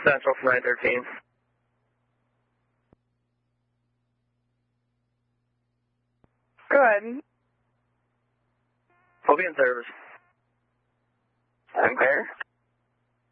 Central for 913. Good. I'll be in service. Okay.